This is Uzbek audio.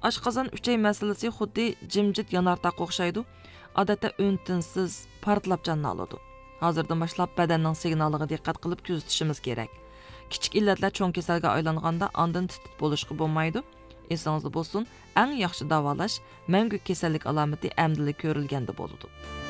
Oshqozon uchay masalasi xuddi jimjit yanartaq o'xshaydi. Odatda o'ntinsiz portlab jonni oladi. Hozirdan boshlab badanning signaliga diqqat qilib kuzatishimiz kerak. Kichik illatlar cho'ng kasalga aylanganda ondan titib bo'lishga bo'lmaydi. Esingizda bo'lsin, eng yaxshi davolash mangu kasallik alomati amdili ko'rilganda bo'ladi.